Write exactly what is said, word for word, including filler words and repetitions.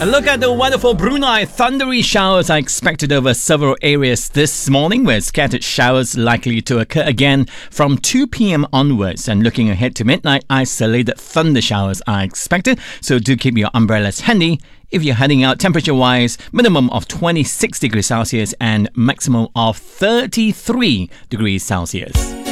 A look at the weather for Brunei. Thundery showers are expected over several areas this morning, with scattered showers likely to occur again from two p.m. onwards. And looking ahead to midnight, isolated thunder showers are expected, so do keep your umbrellas handy. If you're heading out, temperature-wise, minimum of twenty-six degrees Celsius and maximum of thirty-three degrees Celsius.